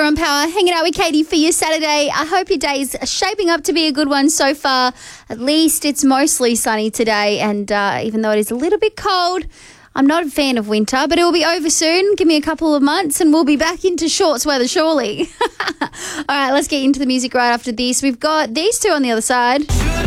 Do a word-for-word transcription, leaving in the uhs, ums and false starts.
on Power, hanging out with Katie for your Saturday. I hope your day's shaping up to be a good one so far. At least it's mostly sunny today, and uh, even though it is a little bit cold, I'm not a fan of winter, but it will be over soon. Give me a couple of months and we'll be back into shorts weather, surely. All right, let's get into the music right after this. We've got these two on the other side.